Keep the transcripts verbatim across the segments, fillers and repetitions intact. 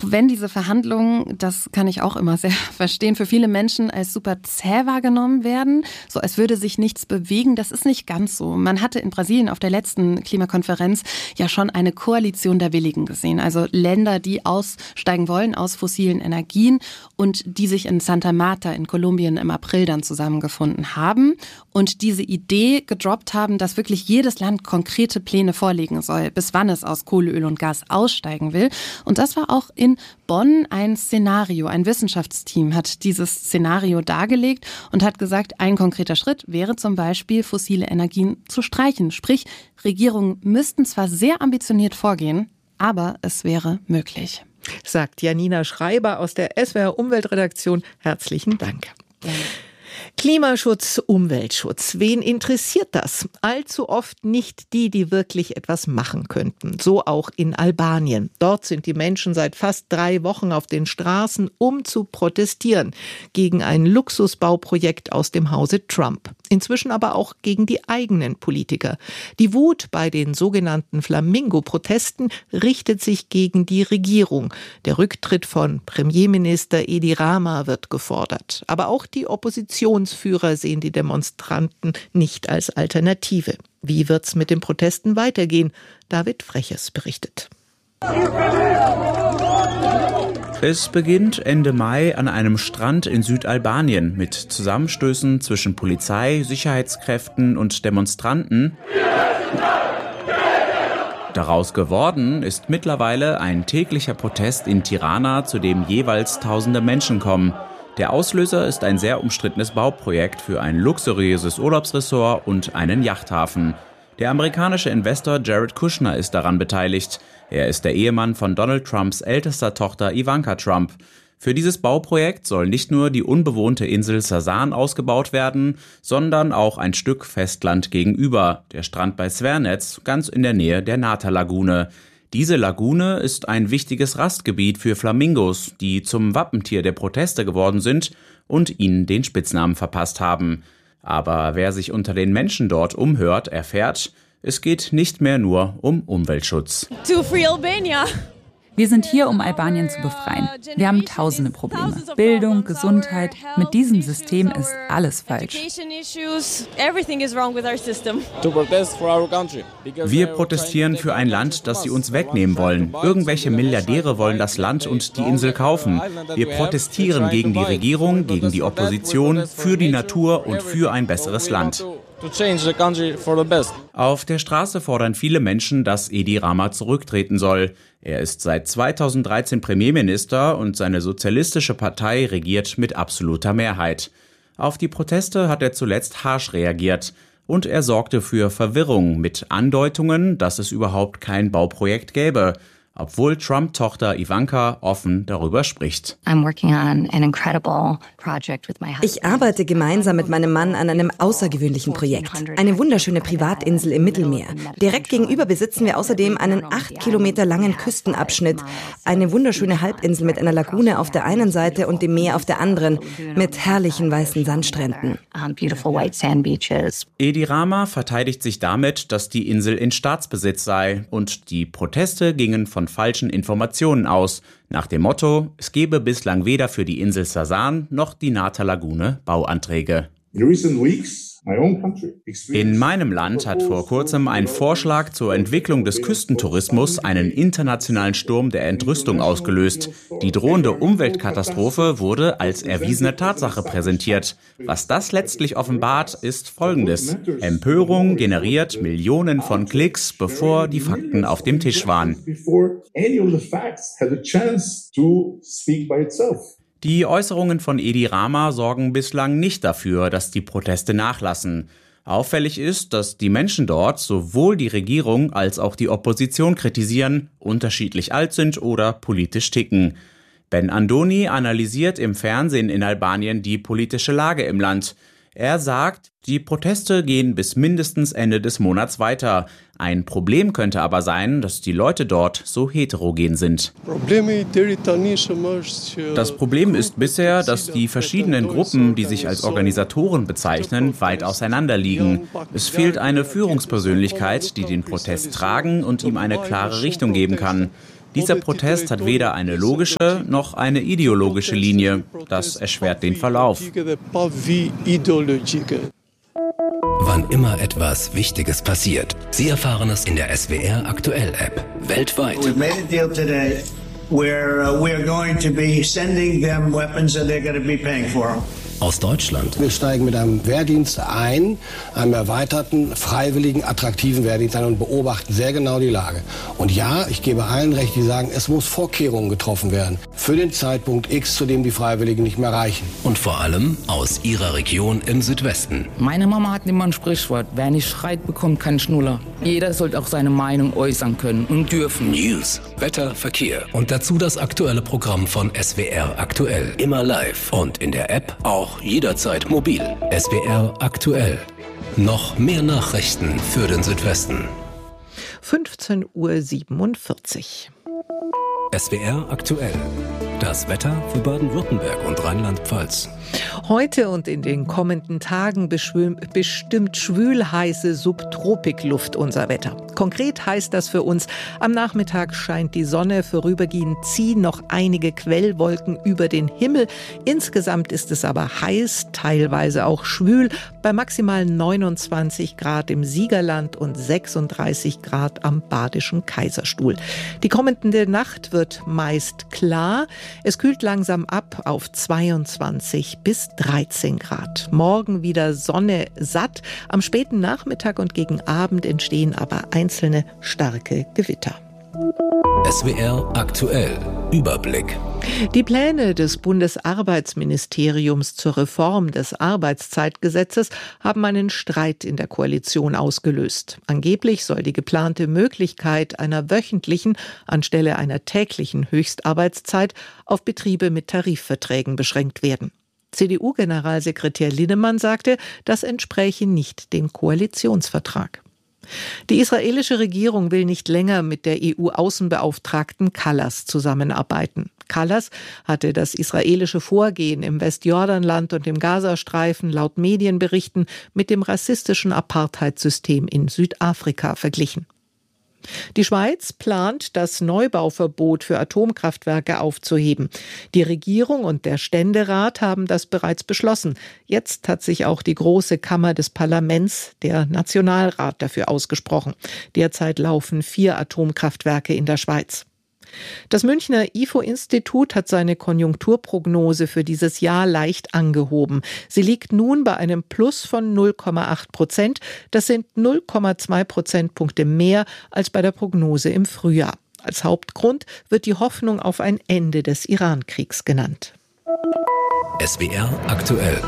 wenn diese Verhandlungen, das kann ich auch immer sehr verstehen, für viele Menschen als super zäh wahrgenommen werden, so als würde sich nichts bewegen, das ist nicht ganz so. Man hatte in Brasilien auf der letzten Klimakonferenz ja schon eine Koalition der Willigen gesehen, also Länder, die aussteigen wollen aus fossilen Energien und die sich in Santa Marta in Kolumbien im April dann zusammengefunden haben und diese Idee gedroppt haben, dass wirklich jedes Land konkrete Pläne vorlegen soll, bis wann es aus Kohle, Öl und Gas aussteigen will. Und das war auch in Bonn ein Szenario. Ein Wissenschaftsteam hat dieses Szenario dargelegt und hat gesagt, ein konkreter Schritt wäre zum Beispiel, fossile Energien zu streichen. Sprich, Regierungen müssten zwar sehr ambitioniert vorgehen, aber es wäre möglich. Sagt Janina Schreiber aus der S W R Umweltredaktion. Herzlichen Dank. Ja. Klimaschutz, Umweltschutz. Wen interessiert das? Allzu oft nicht die, die wirklich etwas machen könnten. So auch in Albanien. Dort sind die Menschen seit fast drei Wochen auf den Straßen, um zu protestieren. Gegen ein Luxusbauprojekt aus dem Hause Trump. Inzwischen aber auch gegen die eigenen Politiker. Die Wut bei den sogenannten Flamingo-Protesten richtet sich gegen die Regierung. Der Rücktritt von Premierminister Edi Rama wird gefordert. Aber auch die Oppositionsführer sehen die Demonstranten nicht als Alternative. Wie wird's mit den Protesten weitergehen? David Freches berichtet. Es beginnt Ende Mai an einem Strand in Südalbanien mit Zusammenstößen zwischen Polizei, Sicherheitskräften und Demonstranten. Daraus geworden ist mittlerweile ein täglicher Protest in Tirana, zu dem jeweils tausende Menschen kommen. Der Auslöser ist ein sehr umstrittenes Bauprojekt für ein luxuriöses Urlaubsressort und einen Yachthafen. Der amerikanische Investor Jared Kushner ist daran beteiligt. Er ist der Ehemann von Donald Trumps ältester Tochter Ivanka Trump. Für dieses Bauprojekt soll nicht nur die unbewohnte Insel Sasan ausgebaut werden, sondern auch ein Stück Festland gegenüber, der Strand bei Svernetz, ganz in der Nähe der Nata-Lagune. Diese Lagune ist ein wichtiges Rastgebiet für Flamingos, die zum Wappentier der Proteste geworden sind und ihnen den Spitznamen verpasst haben. Aber wer sich unter den Menschen dort umhört, erfährt, es geht nicht mehr nur um Umweltschutz. To free Albania. Wir sind hier, um Albanien zu befreien. Wir haben tausende Probleme. Bildung, Gesundheit. Mit diesem System ist alles falsch. Wir protestieren für ein Land, das sie uns wegnehmen wollen. Irgendwelche Milliardäre wollen das Land und die Insel kaufen. Wir protestieren gegen die Regierung, gegen die Opposition, für die Natur und für ein besseres Land. Auf der Straße fordern viele Menschen, dass Edi Rama zurücktreten soll. Er ist seit zweitausenddreizehn Premierminister und seine sozialistische Partei regiert mit absoluter Mehrheit. Auf die Proteste hat er zuletzt harsch reagiert und er sorgte für Verwirrung mit Andeutungen, dass es überhaupt kein Bauprojekt gäbe, obwohl Trump-Tochter Ivanka offen darüber spricht. Ich arbeite gemeinsam mit meinem Mann an einem außergewöhnlichen Projekt. Eine wunderschöne Privatinsel im Mittelmeer. Direkt gegenüber besitzen wir außerdem einen acht Kilometer langen Küstenabschnitt. Eine wunderschöne Halbinsel mit einer Lagune auf der einen Seite und dem Meer auf der anderen, mit herrlichen weißen Sandstränden. Edi Rama verteidigt sich damit, dass die Insel in Staatsbesitz sei und die Proteste gingen von falschen Informationen aus, nach dem Motto, es gebe bislang weder für die Insel Sasan noch die Nata-Lagune Bauanträge. In meinem Land hat vor kurzem ein Vorschlag zur Entwicklung des Küstentourismus einen internationalen Sturm der Entrüstung ausgelöst. Die drohende Umweltkatastrophe wurde als erwiesene Tatsache präsentiert. Was das letztlich offenbart, ist Folgendes. Empörung generiert Millionen von Klicks, bevor die Fakten auf dem Tisch waren. Die Äußerungen von Edi Rama sorgen bislang nicht dafür, dass die Proteste nachlassen. Auffällig ist, dass die Menschen dort sowohl die Regierung als auch die Opposition kritisieren, unterschiedlich alt sind oder politisch ticken. Ben Andoni analysiert im Fernsehen in Albanien die politische Lage im Land. Er sagt, die Proteste gehen bis mindestens Ende des Monats weiter. Ein Problem könnte aber sein, dass die Leute dort so heterogen sind. Das Problem ist bisher, dass die verschiedenen Gruppen, die sich als Organisatoren bezeichnen, weit auseinander liegen. Es fehlt eine Führungspersönlichkeit, die den Protest tragen und ihm eine klare Richtung geben kann. Dieser Protest hat weder eine logische noch eine ideologische Linie. Das erschwert den Verlauf. Wann immer etwas Wichtiges passiert, Sie erfahren es in der S W R Aktuell App. Weltweit. We've made a deal today where uh, we're going to be sending them weapons and they're going to be paying for them. Aus Deutschland. Wir steigen mit einem Wehrdienst ein, einem erweiterten, freiwilligen, attraktiven Wehrdienst ein und beobachten sehr genau die Lage. Und ja, ich gebe allen recht, die sagen, es muss Vorkehrungen getroffen werden für den Zeitpunkt X, zu dem die Freiwilligen nicht mehr reichen. Und vor allem aus Ihrer Region im Südwesten. Meine Mama hat immer ein Sprichwort, wer nicht schreit, bekommt keinen Schnuller. Jeder sollte auch seine Meinung äußern können und dürfen. News, Wetter, Verkehr und dazu das aktuelle Programm von S W R Aktuell. Immer live und in der App auch jederzeit mobil. S W R Aktuell. Noch mehr Nachrichten für den Südwesten. fünfzehn Uhr siebenundvierzig. S W R Aktuell. Das Wetter für Baden-Württemberg und Rheinland-Pfalz. Heute und in den kommenden Tagen bestimmt schwül-heiße Subtropikluft unser Wetter. Konkret heißt das für uns, am Nachmittag scheint die Sonne, vorübergehend ziehen noch einige Quellwolken über den Himmel. Insgesamt ist es aber heiß, teilweise auch schwül, bei maximal neunundzwanzig Grad im Siegerland und sechsunddreißig Grad am Badischen Kaiserstuhl. Die kommende Nacht wird meist klar. Es kühlt langsam ab auf zweiundzwanzig bis dreizehn Grad. Morgen wieder Sonne satt. Am späten Nachmittag und gegen Abend entstehen aber einzelne starke Gewitter. S W R Aktuell. Überblick. Die Pläne des Bundesarbeitsministeriums zur Reform des Arbeitszeitgesetzes haben einen Streit in der Koalition ausgelöst. Angeblich soll die geplante Möglichkeit einer wöchentlichen anstelle einer täglichen Höchstarbeitszeit auf Betriebe mit Tarifverträgen beschränkt werden. C D U-Generalsekretär Linnemann sagte, das entspräche nicht dem Koalitionsvertrag. Die israelische Regierung will nicht länger mit der E U-Außenbeauftragten Kallas zusammenarbeiten. Kallas hatte das israelische Vorgehen im Westjordanland und im Gazastreifen laut Medienberichten mit dem rassistischen Apartheidsystem in Südafrika verglichen. Die Schweiz plant, das Neubauverbot für Atomkraftwerke aufzuheben. Die Regierung und der Ständerat haben das bereits beschlossen. Jetzt hat sich auch die Große Kammer des Parlaments, der Nationalrat, dafür ausgesprochen. Derzeit laufen vier Atomkraftwerke in der Schweiz. Das Münchner I F O-Institut hat seine Konjunkturprognose für dieses Jahr leicht angehoben. Sie liegt nun bei einem Plus von null Komma acht Prozent. Das sind null Komma zwei Prozentpunkte mehr als bei der Prognose im Frühjahr. Als Hauptgrund wird die Hoffnung auf ein Ende des Iran-Kriegs genannt. S W R Aktuell.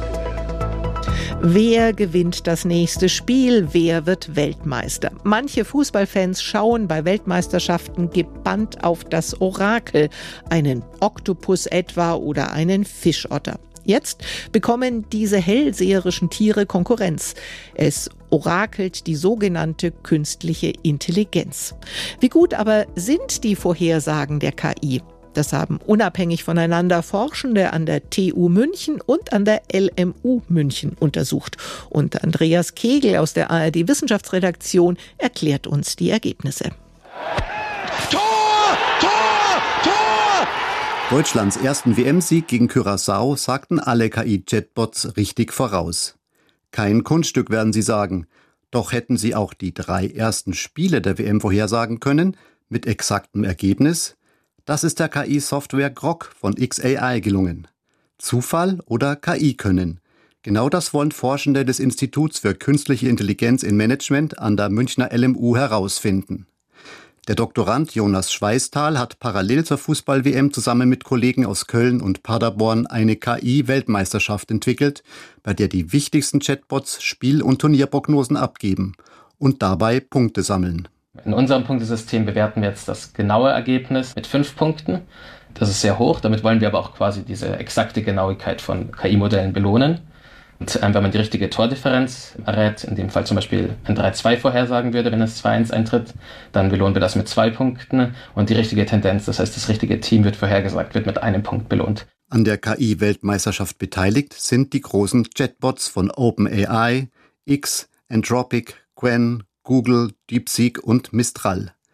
Wer gewinnt das nächste Spiel? Wer wird Weltmeister? Manche Fußballfans schauen bei Weltmeisterschaften gebannt auf das Orakel, einen Oktopus etwa oder einen Fischotter. Jetzt bekommen diese hellseherischen Tiere Konkurrenz. Es orakelt die sogenannte künstliche Intelligenz. Wie gut aber sind die Vorhersagen der K I? Das haben unabhängig voneinander Forschende an der T U München und an der L M U München untersucht. Und Andreas Kegel aus der A R D-Wissenschaftsredaktion erklärt uns die Ergebnisse. Tor! Tor! Tor! Deutschlands ersten W M-Sieg gegen Curaçao sagten alle K I-Chatbots richtig voraus. Kein Kunststück, werden sie sagen. Doch hätten sie auch die drei ersten Spiele der W M vorhersagen können, mit exaktem Ergebnis? Das ist der K I-Software Grok von X A I gelungen. Zufall oder K I-Können? Genau das wollen Forschende des Instituts für Künstliche Intelligenz in Management an der Münchner L M U herausfinden. Der Doktorand Jonas Schweißtal hat parallel zur Fußball-W M zusammen mit Kollegen aus Köln und Paderborn eine K I-Weltmeisterschaft entwickelt, bei der die wichtigsten Chatbots Spiel- und Turnierprognosen abgeben und dabei Punkte sammeln. In unserem Punktesystem bewerten wir jetzt das genaue Ergebnis mit fünf Punkten. Das ist sehr hoch, damit wollen wir aber auch quasi diese exakte Genauigkeit von K I-Modellen belohnen. Und wenn man die richtige Tordifferenz errät, in dem Fall zum Beispiel ein drei zwei vorhersagen würde, wenn es zwei eins eintritt, dann belohnen wir das mit zwei Punkten. Und die richtige Tendenz, das heißt das richtige Team wird vorhergesagt, wird mit einem Punkt belohnt. An der K I-Weltmeisterschaft beteiligt sind die großen Chatbots von OpenAI, X, Anthropic, Qwen, Google, DeepSeek und Mistral.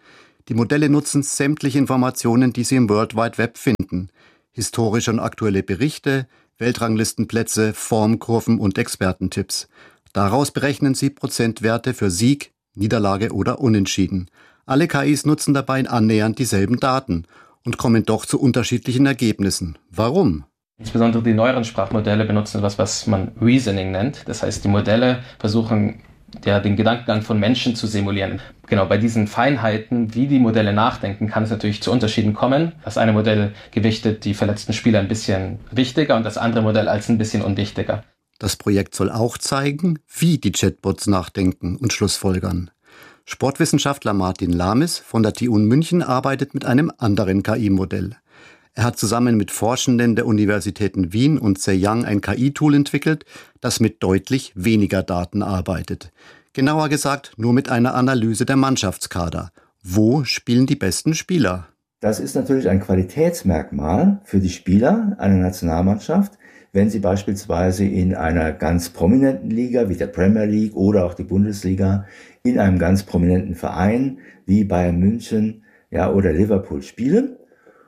Die Modelle nutzen sämtliche Informationen, die Sie im World Wide Web finden. Historische und aktuelle Berichte, Weltranglistenplätze, Formkurven und Expertentipps. Daraus berechnen Sie Prozentwerte für Sieg, Niederlage oder Unentschieden. Alle K Is nutzen dabei annähernd dieselben Daten und kommen doch zu unterschiedlichen Ergebnissen. Warum? Insbesondere die neueren Sprachmodelle benutzen etwas, was man Reasoning nennt. Das heißt, die Modelle versuchen, ja, den Gedankengang von Menschen zu simulieren. Genau, bei diesen Feinheiten, wie die Modelle nachdenken, kann es natürlich zu Unterschieden kommen. Das eine Modell gewichtet die verletzten Spieler ein bisschen wichtiger und das andere Modell als ein bisschen unwichtiger. Das Projekt soll auch zeigen, wie die Chatbots nachdenken und schlussfolgern. Sportwissenschaftler Martin Lames von der T U München arbeitet mit einem anderen K I-Modell. Er hat zusammen mit Forschenden der Universitäten Wien und Zhejiang ein K I-Tool entwickelt, das mit deutlich weniger Daten arbeitet. Genauer gesagt nur mit einer Analyse der Mannschaftskader. Wo spielen die besten Spieler? Das ist natürlich ein Qualitätsmerkmal für die Spieler einer Nationalmannschaft, wenn sie beispielsweise in einer ganz prominenten Liga wie der Premier League oder auch die Bundesliga in einem ganz prominenten Verein wie Bayern München, ja, oder Liverpool spielen.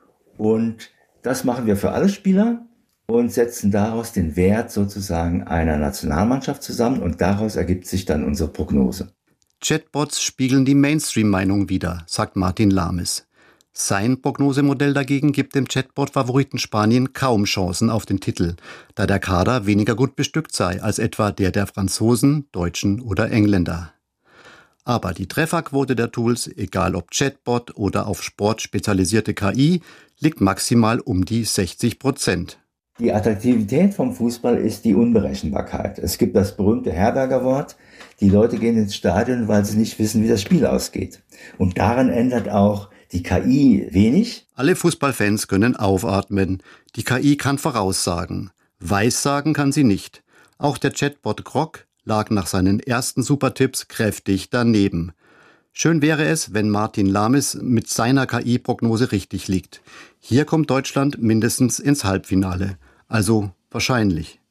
Und das machen wir für alle Spieler und setzen daraus den Wert sozusagen einer Nationalmannschaft zusammen und daraus ergibt sich dann unsere Prognose. Chatbots spiegeln die Mainstream-Meinung wider, sagt Martin Lames. Sein Prognosemodell dagegen gibt dem Chatbot-Favoriten Spanien kaum Chancen auf den Titel, da der Kader weniger gut bestückt sei als etwa der der Franzosen, Deutschen oder Engländer. Aber die Trefferquote der Tools, egal ob Chatbot oder auf Sport spezialisierte K I, liegt maximal um die sechzig Prozent. Die Attraktivität vom Fußball ist die Unberechenbarkeit. Es gibt das berühmte Herberger Wort, die Leute gehen ins Stadion, weil sie nicht wissen, wie das Spiel ausgeht. Und daran ändert auch die K I wenig. Alle Fußballfans können aufatmen. Die K I kann voraussagen. Weissagen kann sie nicht. Auch der Chatbot Grok lag nach seinen ersten Supertipps kräftig daneben. Schön wäre es, wenn Martin Lames mit seiner K I-Prognose richtig liegt. Hier kommt Deutschland mindestens ins Halbfinale. Also wahrscheinlich.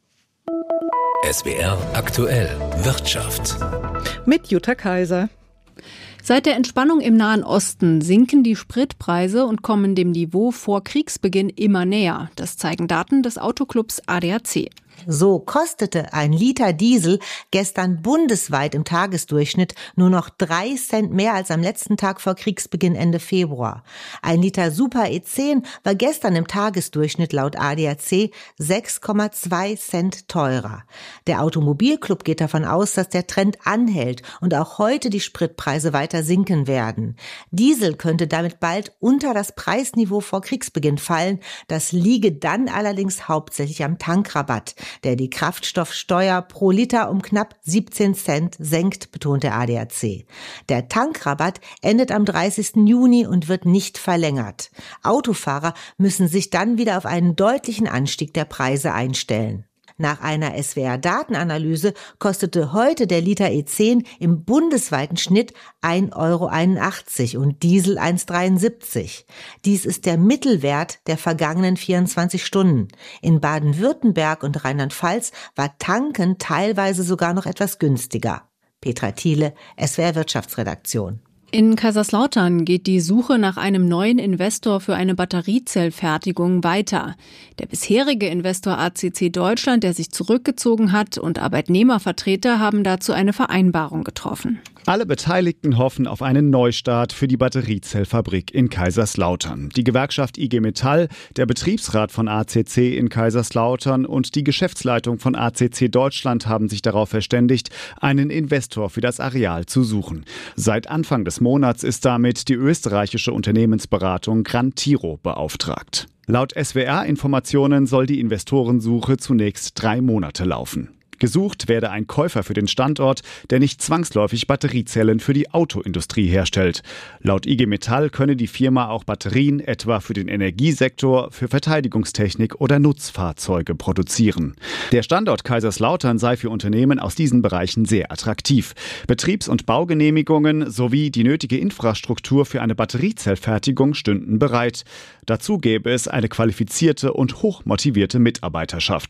S W R aktuell Wirtschaft. Mit Jutta Kaiser. Seit der Entspannung im Nahen Osten sinken die Spritpreise und kommen dem Niveau vor Kriegsbeginn immer näher. Das zeigen Daten des Autoclubs A D A C. So kostete ein Liter Diesel gestern bundesweit im Tagesdurchschnitt nur noch drei Cent mehr als am letzten Tag vor Kriegsbeginn Ende Februar. Ein Liter Super E zehn war gestern im Tagesdurchschnitt laut A D A C sechs Komma zwei Cent teurer. Der Automobilclub geht davon aus, dass der Trend anhält und auch heute die Spritpreise weiter sinken werden. Diesel könnte damit bald unter das Preisniveau vor Kriegsbeginn fallen. Das liege dann allerdings hauptsächlich am Tankrabatt, der die Kraftstoffsteuer pro Liter um knapp siebzehn Cent senkt, betont der A D A C. Der Tankrabatt endet am dreißigsten Juni und wird nicht verlängert. Autofahrer müssen sich dann wieder auf einen deutlichen Anstieg der Preise einstellen. Nach einer S W R-Datenanalyse kostete heute der Liter E zehn im bundesweiten Schnitt ein Euro einundachtzig und Diesel eins Komma dreiundsiebzig. Dies ist der Mittelwert der vergangenen vierundzwanzig Stunden. In Baden-Württemberg und Rheinland-Pfalz war Tanken teilweise sogar noch etwas günstiger. Petra Thiele, S W R Wirtschaftsredaktion. In Kaiserslautern geht die Suche nach einem neuen Investor für eine Batteriezellfertigung weiter. Der bisherige Investor A C C Deutschland, der sich zurückgezogen hat, und Arbeitnehmervertreter haben dazu eine Vereinbarung getroffen. Alle Beteiligten hoffen auf einen Neustart für die Batteriezellfabrik in Kaiserslautern. Die Gewerkschaft I G Metall, der Betriebsrat von A C C in Kaiserslautern und die Geschäftsleitung von A C C Deutschland haben sich darauf verständigt, einen Investor für das Areal zu suchen. Seit Anfang des Monats ist damit die österreichische Unternehmensberatung Grantiro beauftragt. Laut S W R-Informationen soll die Investorensuche zunächst drei Monate laufen. Gesucht werde ein Käufer für den Standort, der nicht zwangsläufig Batteriezellen für die Autoindustrie herstellt. Laut I G Metall könne die Firma auch Batterien etwa für den Energiesektor, für Verteidigungstechnik oder Nutzfahrzeuge produzieren. Der Standort Kaiserslautern sei für Unternehmen aus diesen Bereichen sehr attraktiv. Betriebs- und Baugenehmigungen sowie die nötige Infrastruktur für eine Batteriezellfertigung stünden bereit. Dazu gäbe es eine qualifizierte und hochmotivierte Mitarbeiterschaft.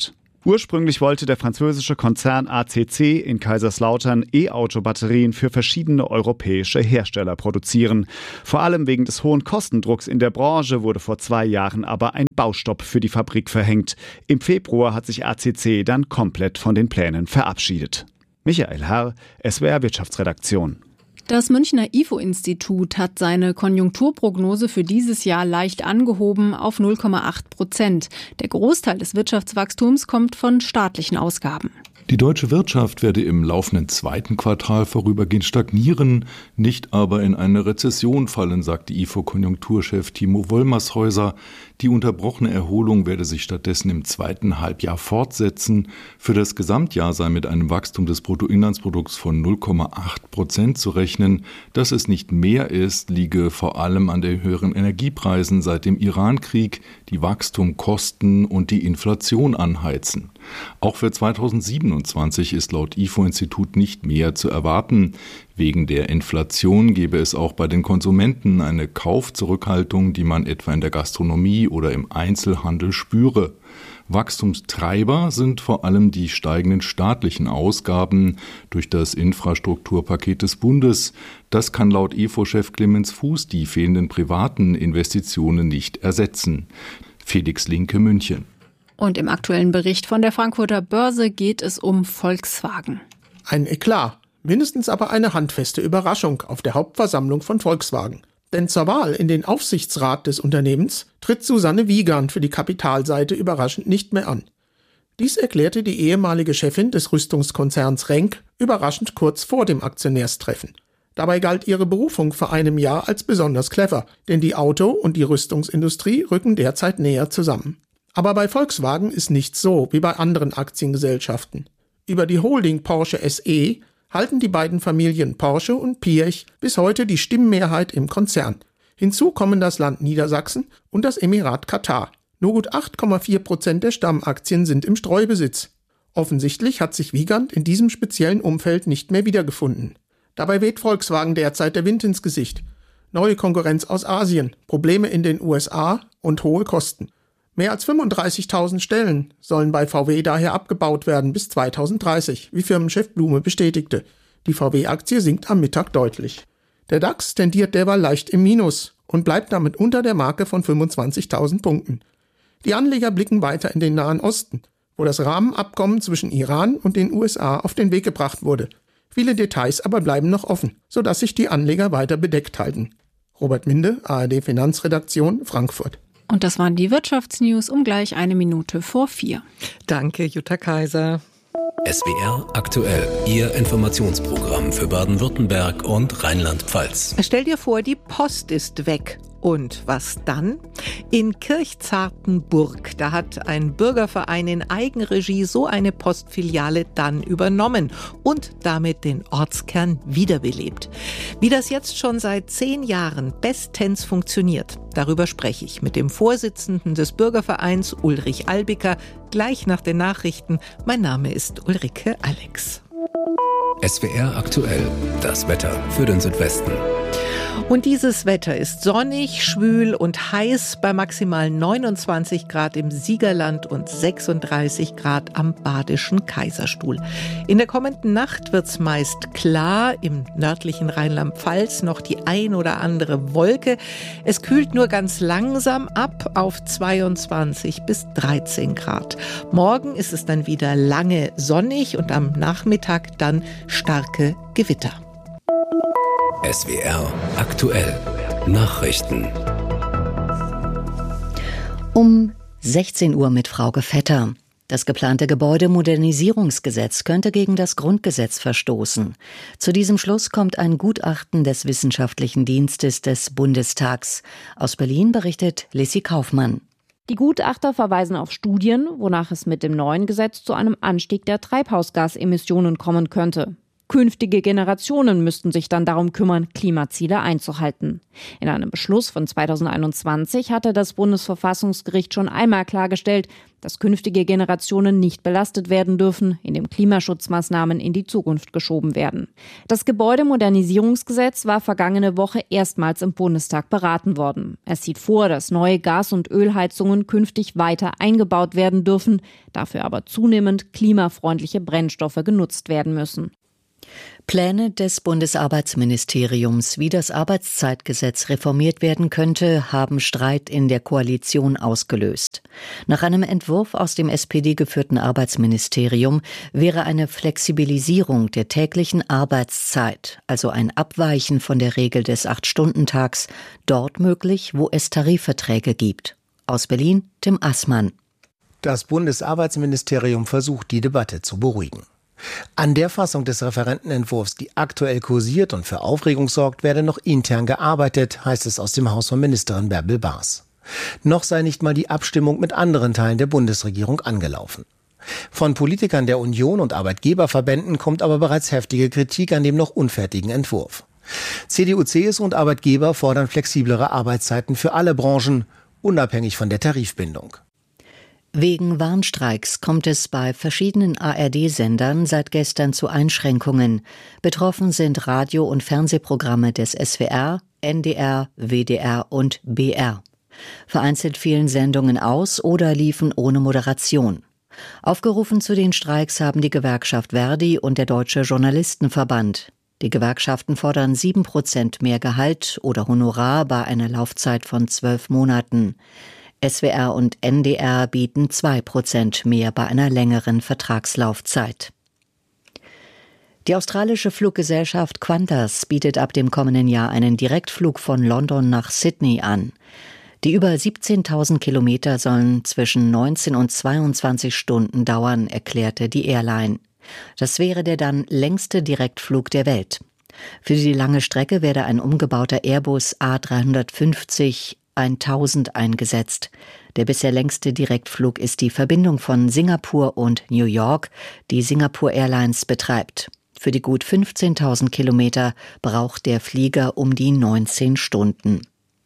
Ursprünglich wollte der französische Konzern A C C in Kaiserslautern E-Auto-Batterien für verschiedene europäische Hersteller produzieren. Vor allem wegen des hohen Kostendrucks in der Branche wurde vor zwei Jahren aber ein Baustopp für die Fabrik verhängt. Im Februar hat sich A C C dann komplett von den Plänen verabschiedet. Michael Herr, S W R Wirtschaftsredaktion. Das Münchner I F O-Institut hat seine Konjunkturprognose für dieses Jahr leicht angehoben auf null Komma acht Prozent. Der Großteil des Wirtschaftswachstums kommt von staatlichen Ausgaben. Die deutsche Wirtschaft werde im laufenden zweiten Quartal vorübergehend stagnieren, nicht aber in eine Rezession fallen, sagte I F O-Konjunkturchef Timo Wollmershäuser. Die unterbrochene Erholung werde sich stattdessen im zweiten Halbjahr fortsetzen. Für das Gesamtjahr sei mit einem Wachstum des Bruttoinlandsprodukts von null Komma acht Prozent zu rechnen. Dass es nicht mehr ist, liege vor allem an den höheren Energiepreisen seit dem Irankrieg, die Wachstum, Kosten und die Inflation anheizen. Auch für zweitausendsiebenundzwanzig ist laut I F O-Institut nicht mehr zu erwarten. Wegen der Inflation gebe es auch bei den Konsumenten eine Kaufzurückhaltung, die man etwa in der Gastronomie oder im Einzelhandel spüre. Wachstumstreiber sind vor allem die steigenden staatlichen Ausgaben durch das Infrastrukturpaket des Bundes. Das kann laut I F O-Chef Clemens Fuß die fehlenden privaten Investitionen nicht ersetzen. Felix Linke, München. Und im aktuellen Bericht von der Frankfurter Börse geht es um Volkswagen. Ein Eklat, mindestens aber eine handfeste Überraschung auf der Hauptversammlung von Volkswagen. Denn zur Wahl in den Aufsichtsrat des Unternehmens tritt Susanne Wiegand für die Kapitalseite überraschend nicht mehr an. Dies erklärte die ehemalige Chefin des Rüstungskonzerns Renk überraschend kurz vor dem Aktionärstreffen. Dabei galt ihre Berufung vor einem Jahr als besonders clever, denn die Auto- und die Rüstungsindustrie rücken derzeit näher zusammen. Aber bei Volkswagen ist nichts so wie bei anderen Aktiengesellschaften. Über die Holding Porsche S E halten die beiden Familien Porsche und Piech bis heute die Stimmmehrheit im Konzern. Hinzu kommen das Land Niedersachsen und das Emirat Katar. Nur gut acht Komma vier Prozent der Stammaktien sind im Streubesitz. Offensichtlich hat sich Wiegand in diesem speziellen Umfeld nicht mehr wiedergefunden. Dabei weht Volkswagen derzeit der Wind ins Gesicht. Neue Konkurrenz aus Asien, Probleme in den U S A und hohe Kosten. Mehr als fünfunddreißigtausend Stellen sollen bei V W daher abgebaut werden bis zweitausenddreißig, wie Firmenchef Blume bestätigte. Die V W-Aktie sinkt am Mittag deutlich. Der DAX tendiert derweil leicht im Minus und bleibt damit unter der Marke von fünfundzwanzigtausend Punkten. Die Anleger blicken weiter in den Nahen Osten, wo das Rahmenabkommen zwischen Iran und den U S A auf den Weg gebracht wurde. Viele Details aber bleiben noch offen, sodass sich die Anleger weiter bedeckt halten. Robert Minde, A R D Finanzredaktion, Frankfurt. Und das waren die Wirtschaftsnews um gleich eine Minute vor vier. Danke, Jutta Kaiser. S W R aktuell, Ihr Informationsprogramm für Baden-Württemberg und Rheinland-Pfalz. Stell dir vor, die Post ist weg. Und was dann? In Kirchzartenburg, da hat ein Bürgerverein in Eigenregie so eine Postfiliale dann übernommen und damit den Ortskern wiederbelebt. Wie das jetzt schon seit zehn Jahren bestens funktioniert, darüber spreche ich mit dem Vorsitzenden des Bürgervereins Ulrich Albiker gleich nach den Nachrichten. Mein Name ist Ulrike Alex. S W R aktuell, das Wetter für den Südwesten. Und dieses Wetter ist sonnig, schwül und heiß bei maximal neunundzwanzig Grad im Siegerland und sechsunddreißig Grad am Badischen Kaiserstuhl. In der kommenden Nacht wird's meist klar, im nördlichen Rheinland-Pfalz noch die ein oder andere Wolke. Es kühlt nur ganz langsam ab auf zweiundzwanzig bis dreizehn Grad. Morgen ist es dann wieder lange sonnig und am Nachmittag dann starke Gewitter. S W R aktuell Nachrichten. Um sechzehn Uhr mit Frauke Vetter. Das geplante Gebäudemodernisierungsgesetz könnte gegen das Grundgesetz verstoßen. Zu diesem Schluss kommt ein Gutachten des Wissenschaftlichen Dienstes des Bundestags. Aus Berlin berichtet Lissy Kaufmann. Die Gutachter verweisen auf Studien, wonach es mit dem neuen Gesetz zu einem Anstieg der Treibhausgasemissionen kommen könnte. Künftige Generationen müssten sich dann darum kümmern, Klimaziele einzuhalten. In einem Beschluss von zweitausendeinundzwanzig hatte das Bundesverfassungsgericht schon einmal klargestellt, dass künftige Generationen nicht belastet werden dürfen, indem Klimaschutzmaßnahmen in die Zukunft geschoben werden. Das Gebäudemodernisierungsgesetz war vergangene Woche erstmals im Bundestag beraten worden. Es sieht vor, dass neue Gas- und Ölheizungen künftig weiter eingebaut werden dürfen, dafür aber zunehmend klimafreundliche Brennstoffe genutzt werden müssen. Pläne des Bundesarbeitsministeriums, wie das Arbeitszeitgesetz reformiert werden könnte, haben Streit in der Koalition ausgelöst. Nach einem Entwurf aus dem S P D-geführten Arbeitsministerium wäre eine Flexibilisierung der täglichen Arbeitszeit, also ein Abweichen von der Regel des Acht-Stunden-Tags, dort möglich, wo es Tarifverträge gibt. Aus Berlin, Tim Assmann. Das Bundesarbeitsministerium versucht, die Debatte zu beruhigen. An der Fassung des Referentenentwurfs, die aktuell kursiert und für Aufregung sorgt, werde noch intern gearbeitet, heißt es aus dem Haus von Ministerin Bärbel Baas. Noch sei nicht mal die Abstimmung mit anderen Teilen der Bundesregierung angelaufen. Von Politikern der Union und Arbeitgeberverbänden kommt aber bereits heftige Kritik an dem noch unfertigen Entwurf. C D U, C S U und Arbeitgeber fordern flexiblere Arbeitszeiten für alle Branchen, unabhängig von der Tarifbindung. Wegen Warnstreiks kommt es bei verschiedenen A R D-Sendern seit gestern zu Einschränkungen. Betroffen sind Radio- und Fernsehprogramme des S W R, N D R, W D R und B R. Vereinzelt fielen Sendungen aus oder liefen ohne Moderation. Aufgerufen zu den Streiks haben die Gewerkschaft Verdi und der Deutsche Journalistenverband. Die Gewerkschaften fordern sieben Prozent mehr Gehalt oder Honorar bei einer Laufzeit von zwölf Monaten. S W R und N D R bieten zwei Prozent mehr bei einer längeren Vertragslaufzeit. Die australische Fluggesellschaft Qantas bietet ab dem kommenden Jahr einen Direktflug von London nach Sydney an. Die über siebzehntausend Kilometer sollen zwischen neunzehn und zweiundzwanzig Stunden dauern, erklärte die Airline. Das wäre der dann längste Direktflug der Welt. Für die lange Strecke werde ein umgebauter Airbus A dreihundertfünfzig tausend eingesetzt. Der bisher längste Direktflug ist die Verbindung von Singapur und New York, die Singapore Airlines betreibt. Für die gut fünfzehntausend Kilometer braucht der Flieger um die neunzehn Stunden.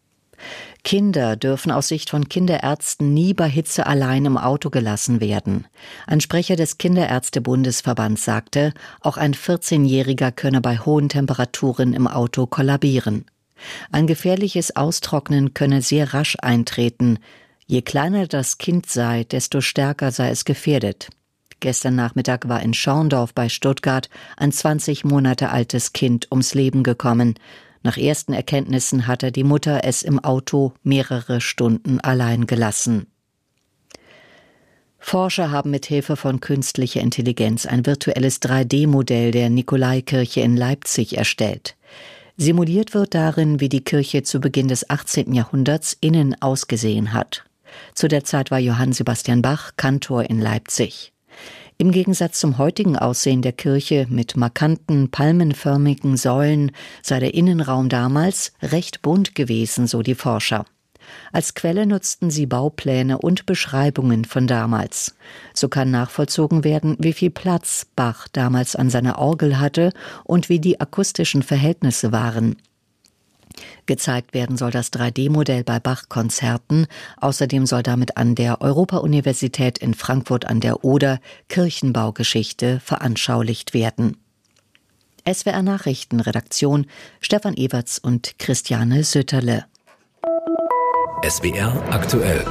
Kinder dürfen aus Sicht von Kinderärzten nie bei Hitze allein im Auto gelassen werden. Ein Sprecher des Kinderärztebundesverbands sagte, auch ein vierzehnjähriger könne bei hohen Temperaturen im Auto kollabieren. Ein gefährliches Austrocknen könne sehr rasch eintreten. Je kleiner das Kind sei, desto stärker sei es gefährdet. Gestern Nachmittag war in Schorndorf bei Stuttgart ein zwanzig Monate altes Kind ums Leben gekommen. Nach ersten Erkenntnissen hatte die Mutter es im Auto mehrere Stunden allein gelassen. Forscher haben mit Hilfe von künstlicher Intelligenz ein virtuelles drei D Modell der Nikolaikirche in Leipzig erstellt. Simuliert wird darin, wie die Kirche zu Beginn des achtzehnten Jahrhunderts innen ausgesehen hat. Zu der Zeit war Johann Sebastian Bach Kantor in Leipzig. Im Gegensatz zum heutigen Aussehen der Kirche mit markanten, palmenförmigen Säulen sei der Innenraum damals recht bunt gewesen, so die Forscher. Als Quelle nutzten sie Baupläne und Beschreibungen von damals. So kann nachvollzogen werden, wie viel Platz Bach damals an seiner Orgel hatte und wie die akustischen Verhältnisse waren. Gezeigt werden soll das drei D Modell bei Bach-Konzerten. Außerdem soll damit an der Europa-Universität in Frankfurt an der Oder Kirchenbaugeschichte veranschaulicht werden. S W R Nachrichten, Redaktion Stefan Ewerts und Christiane Sütterle. S W R aktuell.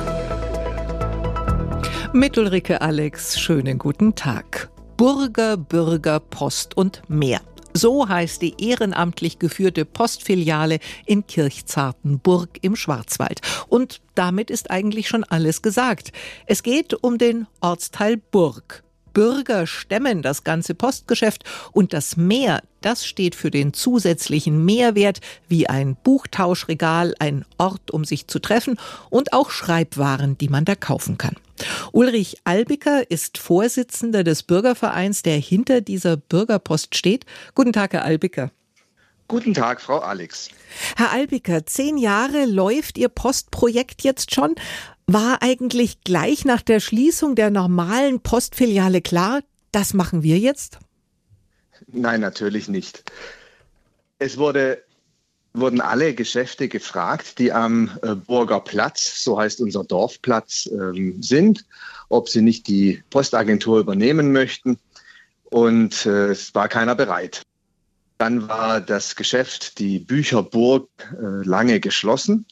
Mit Ulrike Alex, schönen guten Tag. Burger, Bürger, Post und mehr. So heißt die ehrenamtlich geführte Postfiliale in Kirchzartenburg im Schwarzwald. Und damit ist eigentlich schon alles gesagt. Es geht um den Ortsteil Burg. Bürger stemmen das ganze Postgeschäft und das Mehr, das steht für den zusätzlichen Mehrwert wie ein Buchtauschregal, ein Ort, um sich zu treffen und auch Schreibwaren, die man da kaufen kann. Ulrich Albiker ist Vorsitzender des Bürgervereins, der hinter dieser Bürgerpost steht. Guten Tag, Herr Albiker. Guten Tag, Frau Alex. Herr Albiker, zehn Jahre läuft Ihr Postprojekt jetzt schon. War eigentlich gleich nach der Schließung der normalen Postfiliale klar, das machen wir jetzt? Nein, natürlich nicht. Es wurde, wurden alle Geschäfte gefragt, die am äh, Burger Platz, so heißt unser Dorfplatz, ähm, sind, ob sie nicht die Postagentur übernehmen möchten. Und äh, es war keiner bereit. Dann war das Geschäft, die Bücherburg, äh, lange geschlossen.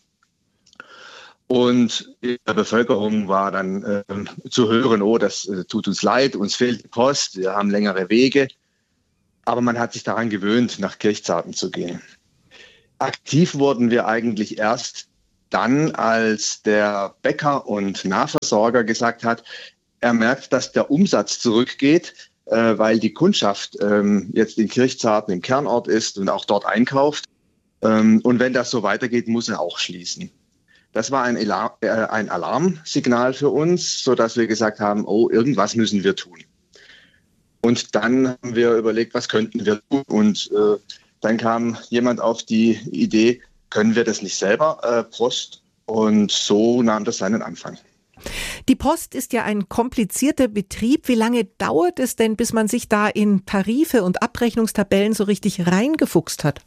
Und in der Bevölkerung war dann äh, zu hören, oh, das äh, tut uns leid, uns fehlt die Post, wir haben längere Wege. Aber man hat sich daran gewöhnt, nach Kirchzarten zu gehen. Aktiv wurden wir eigentlich erst dann, als der Bäcker und Nahversorger gesagt hat, er merkt, dass der Umsatz zurückgeht, äh, weil die Kundschaft ähm, jetzt in Kirchzarten im Kernort ist und auch dort einkauft. Ähm, und wenn das so weitergeht, muss er auch schließen. Das war ein, Alarm, äh, ein Alarmsignal für uns, sodass wir gesagt haben, oh, irgendwas müssen wir tun. Und dann haben wir überlegt, was könnten wir tun? Und äh, dann kam jemand auf die Idee, können wir das nicht selber, äh, Post? Und so nahm das seinen Anfang. Die Post ist ja ein komplizierter Betrieb. Wie lange dauert es denn, bis man sich da in Tarife und Abrechnungstabellen so richtig reingefuchst hat?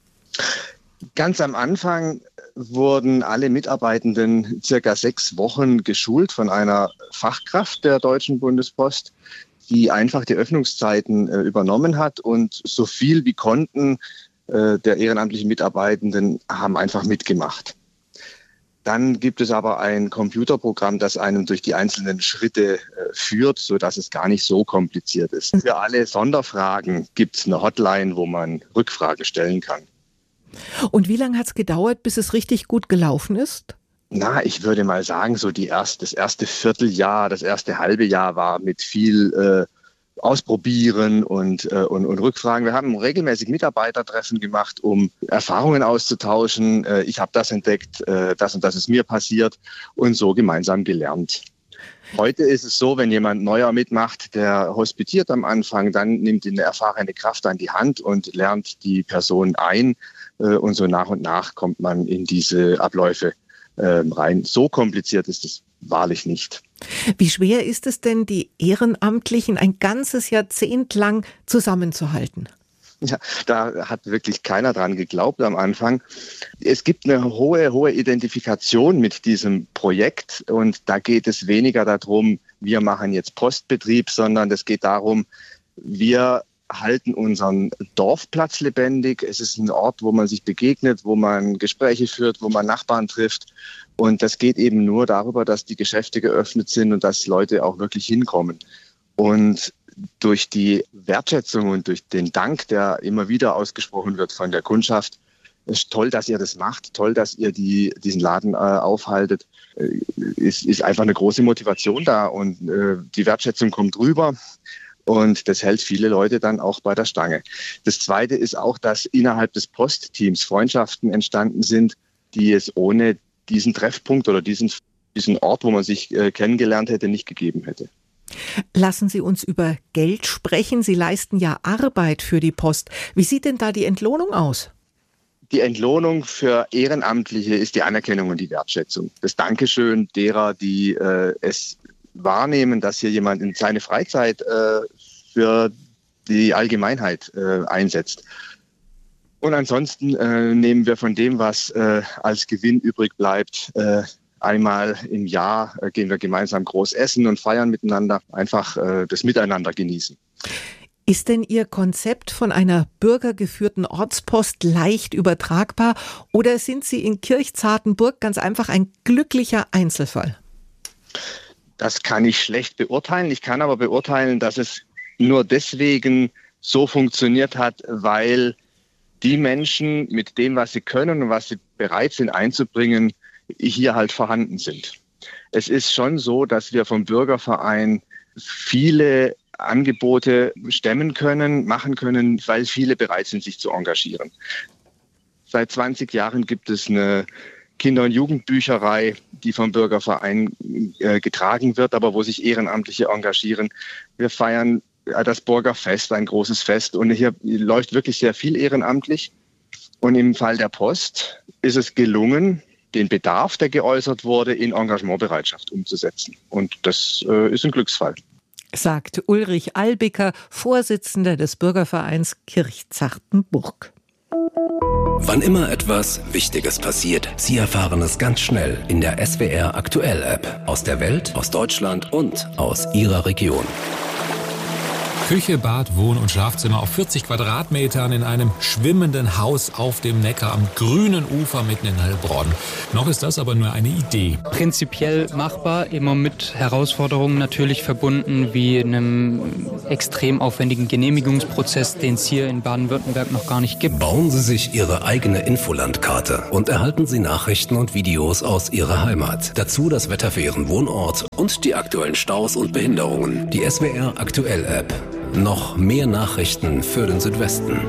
Ganz am Anfang wurden alle Mitarbeitenden circa sechs Wochen geschult von einer Fachkraft der Deutschen Bundespost, die einfach die Öffnungszeiten äh, übernommen hat, und so viel wie konnten äh, der ehrenamtlichen Mitarbeitenden haben einfach mitgemacht. Dann gibt es aber ein Computerprogramm, das einem durch die einzelnen Schritte äh, führt, sodass es gar nicht so kompliziert ist. Für alle Sonderfragen gibt es eine Hotline, wo man Rückfragen stellen kann. Und wie lange hat es gedauert, bis es richtig gut gelaufen ist? Na, ich würde mal sagen, so die erst, das erste Vierteljahr, das erste halbe Jahr war mit viel äh, Ausprobieren und, äh, und, und Rückfragen. Wir haben regelmäßig Mitarbeitertreffen gemacht, um Erfahrungen auszutauschen. Äh, ich habe das entdeckt, äh, das und das ist mir passiert, und so gemeinsam gelernt. Heute ist es so, wenn jemand neuer mitmacht, der hospitiert am Anfang, dann nimmt ihn eine erfahrene Kraft an die Hand und lernt die Person ein. Äh, und so nach und nach kommt man in diese Abläufe rein. So kompliziert ist es wahrlich nicht. Wie schwer ist es denn, die Ehrenamtlichen ein ganzes Jahrzehnt lang zusammenzuhalten? Ja, da hat wirklich keiner dran geglaubt am Anfang. Es gibt eine hohe, hohe Identifikation mit diesem Projekt, und da geht es weniger darum, wir machen jetzt Postbetrieb, sondern es geht darum, wir halten unseren Dorfplatz lebendig. Es ist ein Ort, wo man sich begegnet, wo man Gespräche führt, wo man Nachbarn trifft. Und das geht eben nur darüber, dass die Geschäfte geöffnet sind und dass Leute auch wirklich hinkommen. Und durch die Wertschätzung und durch den Dank, der immer wieder ausgesprochen wird von der Kundschaft, ist toll, dass ihr das macht, toll, dass ihr die, diesen Laden äh, aufhaltet, äh, ist, ist einfach eine große Motivation da, und äh, die Wertschätzung kommt rüber. Und das hält viele Leute dann auch bei der Stange. Das Zweite ist auch, dass innerhalb des Postteams Freundschaften entstanden sind, die es ohne diesen Treffpunkt oder diesen, diesen Ort, wo man sich äh, kennengelernt hätte, nicht gegeben hätte. Lassen Sie uns über Geld sprechen. Sie leisten ja Arbeit für die Post. Wie sieht denn da die Entlohnung aus? Die Entlohnung für Ehrenamtliche ist die Anerkennung und die Wertschätzung. Das Dankeschön derer, die äh, es wahrnehmen, dass hier jemand in seine Freizeit äh, für die Allgemeinheit äh, einsetzt. Und ansonsten äh, nehmen wir von dem, was äh, als Gewinn übrig bleibt, äh, einmal im Jahr äh, gehen wir gemeinsam groß essen und feiern miteinander, einfach äh, das Miteinander genießen. Ist denn Ihr Konzept von einer bürgergeführten Ortspost leicht übertragbar, oder sind Sie in Kirchzartenburg ganz einfach ein glücklicher Einzelfall? Das kann ich schlecht beurteilen. Ich kann aber beurteilen, dass es nur deswegen so funktioniert hat, weil die Menschen mit dem, was sie können und was sie bereit sind einzubringen, hier halt vorhanden sind. Es ist schon so, dass wir vom Bürgerverein viele Angebote stemmen können, machen können, weil viele bereit sind, sich zu engagieren. Seit zwanzig Jahren gibt es eine Kinder- und Jugendbücherei, die vom Bürgerverein äh, getragen wird, aber wo sich Ehrenamtliche engagieren. Wir feiern äh, das Burgerfest, ein großes Fest, und hier läuft wirklich sehr viel ehrenamtlich. Und im Fall der Post ist es gelungen, den Bedarf, der geäußert wurde, in Engagementbereitschaft umzusetzen. Und das äh, ist ein Glücksfall. sagt Ulrich Albicker, Vorsitzender des Bürgervereins Kirchzartenburg. Wann immer etwas Wichtiges passiert, Sie erfahren es ganz schnell in der S W R Aktuell App. Aus der Welt, aus Deutschland und aus Ihrer Region. Küche, Bad, Wohn- und Schlafzimmer auf vierzig Quadratmetern in einem schwimmenden Haus auf dem Neckar am grünen Ufer mitten in Heilbronn. Noch ist das aber nur eine Idee. Prinzipiell machbar, immer mit Herausforderungen natürlich verbunden, wie einem extrem aufwendigen Genehmigungsprozess, den es hier in Baden-Württemberg noch gar nicht gibt. Bauen Sie sich Ihre eigene Infolandkarte und erhalten Sie Nachrichten und Videos aus Ihrer Heimat. Dazu das Wetter für Ihren Wohnort und die aktuellen Staus und Behinderungen. Die S W R Aktuell App. Noch mehr Nachrichten für den Südwesten.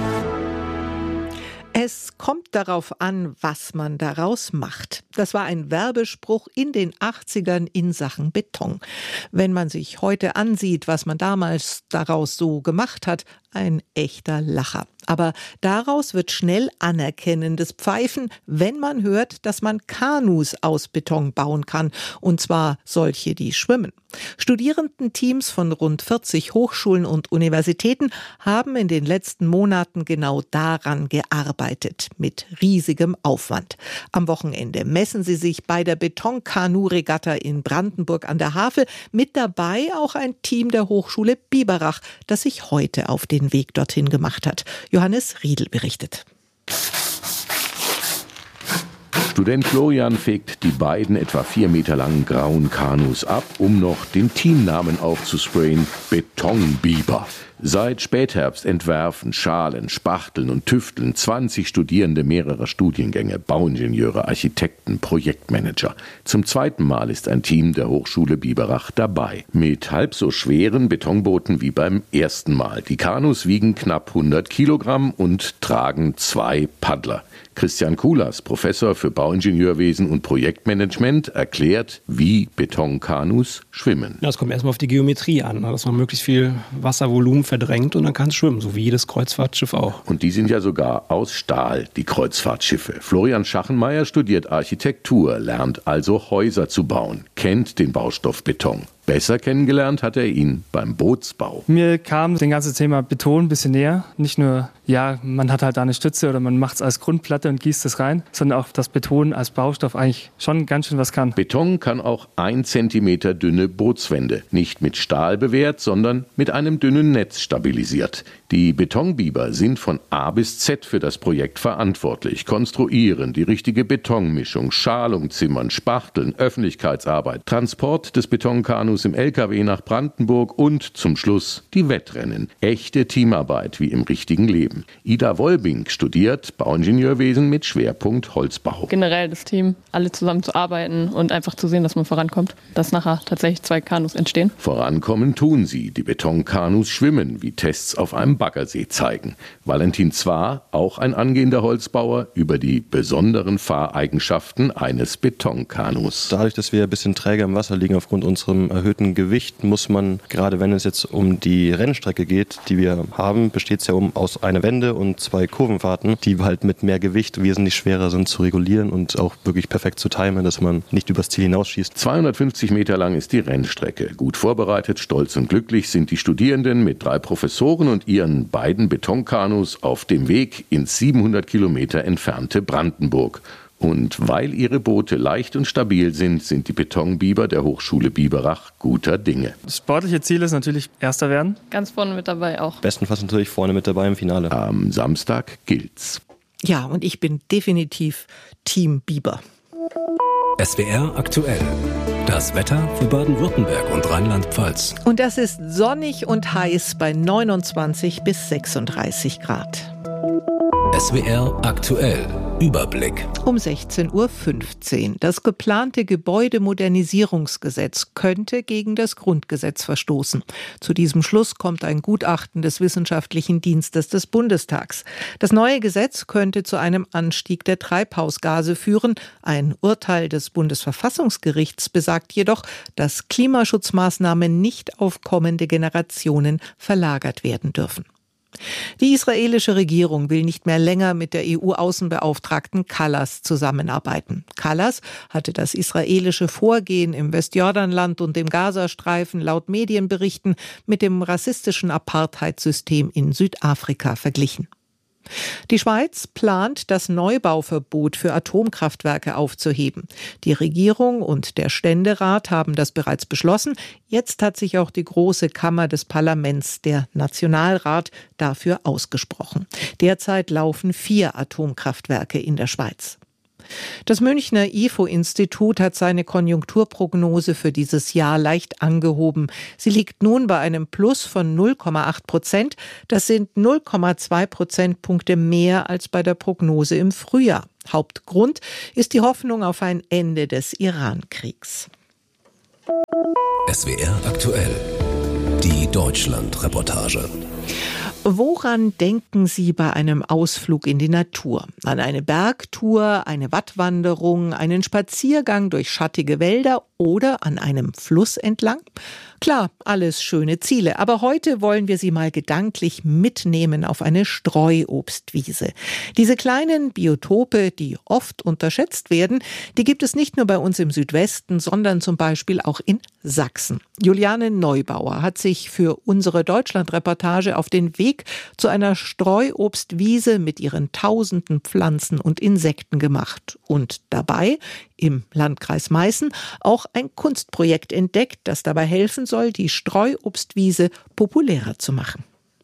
Es kommt darauf an, was man daraus macht. Das war ein Werbespruch in den achtzigern in Sachen Beton. Wenn man sich heute ansieht, was man damals daraus so gemacht hat, ein echter Lacher. Aber daraus wird schnell anerkennendes Pfeifen, wenn man hört, dass man Kanus aus Beton bauen kann. Und zwar solche, die schwimmen. Studierendenteams von rund vierzig Hochschulen und Universitäten haben in den letzten Monaten genau daran gearbeitet, mit riesigem Aufwand. Am Wochenende messen sie sich bei der Betonkanu-Regatta in Brandenburg an der Havel. Mit dabei auch ein Team der Hochschule Biberach, das sich heute auf den Weg dorthin gemacht hat. Johannes Riedl berichtet. Student Florian fegt die beiden etwa vier Meter langen grauen Kanus ab, um noch den Teamnamen aufzusprayen: Betonbiber. Seit Spätherbst entwerfen, schalen, spachteln und tüfteln zwanzig Studierende mehrerer Studiengänge, Bauingenieure, Architekten, Projektmanager. Zum zweiten Mal ist ein Team der Hochschule Biberach dabei. Mit halb so schweren Betonbooten wie beim ersten Mal. Die Kanus wiegen knapp hundert Kilogramm und tragen zwei Paddler. Christian Kulas, Professor für Bauingenieurwesen und Projektmanagement, erklärt, wie Betonkanus schwimmen. Ja, es kommt erstmal auf die Geometrie an, dass man möglichst viel Wasservolumen verdrängt und dann kann es schwimmen, so wie jedes Kreuzfahrtschiff auch. Und die sind ja sogar aus Stahl, die Kreuzfahrtschiffe. Florian Schachenmeier studiert Architektur, lernt also Häuser zu bauen, kennt den Baustoff Beton. Besser kennengelernt hat er ihn beim Bootsbau. Mir kam das ganze Thema Beton ein bisschen näher. Nicht nur, ja, man hat halt da eine Stütze oder man macht es als Grundplatte und gießt es rein, sondern auch, dass Beton als Baustoff eigentlich schon ganz schön was kann. Beton kann auch ein Zentimeter dünne Bootswände. Nicht mit Stahl bewehrt, sondern mit einem dünnen Netz stabilisiert. Die Betonbiber sind von A bis Z für das Projekt verantwortlich. Konstruieren, die richtige Betonmischung, Schalung zimmern, spachteln, Öffentlichkeitsarbeit, Transport des Betonkanus im L K W nach Brandenburg und zum Schluss die Wettrennen. Echte Teamarbeit wie im richtigen Leben. Ida Wolbing studiert Bauingenieurwesen mit Schwerpunkt Holzbau. Generell das Team, alle zusammen zu arbeiten und einfach zu sehen, dass man vorankommt, dass nachher tatsächlich zwei Kanus entstehen. Vorankommen tun sie. Die Betonkanus schwimmen, wie Tests auf einem Baggersee zeigen. Valentin Zwar, auch ein angehender Holzbauer, über die besonderen Fahreigenschaften eines Betonkanus. Dadurch, dass wir ein bisschen träger im Wasser liegen aufgrund unserem erhöhten Gewicht, muss man, gerade wenn es jetzt um die Rennstrecke geht, die wir haben, besteht es ja um, aus einer Wende und zwei Kurvenfahrten, die halt mit mehr Gewicht wesentlich schwerer sind zu regulieren und auch wirklich perfekt zu timen, dass man nicht übers Ziel hinausschießt. zweihundertfünfzig Meter lang ist die Rennstrecke. Gut vorbereitet, stolz und glücklich sind die Studierenden mit drei Professoren und ihren beiden Betonkanus auf dem Weg ins siebenhundert Kilometer entfernte Brandenburg. Und weil ihre Boote leicht und stabil sind, sind die Betonbiber der Hochschule Biberach guter Dinge. Das sportliche Ziel ist natürlich Erster werden. Ganz vorne mit dabei auch. Bestenfalls natürlich vorne mit dabei im Finale. Am Samstag gilt's. Ja, und ich bin definitiv Team Biber. S W R aktuell. Das Wetter für Baden-Württemberg und Rheinland-Pfalz. Und das ist sonnig und heiß bei neunundzwanzig bis sechsunddreißig Grad. S W R aktuell. Überblick. Um sechzehn Uhr fünfzehn. Das geplante Gebäudemodernisierungsgesetz könnte gegen das Grundgesetz verstoßen. Zu diesem Schluss kommt ein Gutachten des Wissenschaftlichen Dienstes des Bundestags. Das neue Gesetz könnte zu einem Anstieg der Treibhausgase führen. Ein Urteil des Bundesverfassungsgerichts besagt jedoch, dass Klimaschutzmaßnahmen nicht auf kommende Generationen verlagert werden dürfen. Die israelische Regierung will nicht mehr länger mit der E U-Außenbeauftragten Kallas zusammenarbeiten. Kallas hatte das israelische Vorgehen im Westjordanland und dem Gazastreifen laut Medienberichten mit dem rassistischen Apartheidsystem in Südafrika verglichen. Die Schweiz plant, das Neubauverbot für Atomkraftwerke aufzuheben. Die Regierung und der Ständerat haben das bereits beschlossen. Jetzt hat sich auch die Große Kammer des Parlaments, der Nationalrat, dafür ausgesprochen. Derzeit laufen vier Atomkraftwerke in der Schweiz. Das Münchner I F O-Institut hat seine Konjunkturprognose für dieses Jahr leicht angehoben. Sie liegt nun bei einem Plus von null Komma acht Prozent. Das sind null Komma zwei Prozentpunkte mehr als bei der Prognose im Frühjahr. Hauptgrund ist die Hoffnung auf ein Ende des Iran-Kriegs. S W R aktuell. Die Deutschland-Reportage. Woran denken Sie bei einem Ausflug in die Natur? An eine Bergtour, eine Wattwanderung, einen Spaziergang durch schattige Wälder oder an einem Fluss entlang? Klar, alles schöne Ziele, aber heute wollen wir Sie mal gedanklich mitnehmen auf eine Streuobstwiese. Diese kleinen Biotope, die oft unterschätzt werden, die gibt es nicht nur bei uns im Südwesten, sondern zum Beispiel auch in Sachsen. Juliane Neubauer hat sich für unsere Deutschlandreportage auf den Weg zu einer Streuobstwiese mit ihren tausenden Pflanzen und Insekten gemacht und dabei im Landkreis Meißen auch ein Kunstprojekt entdeckt, das dabei helfen soll, die Streuobstwiese populärer zu machen.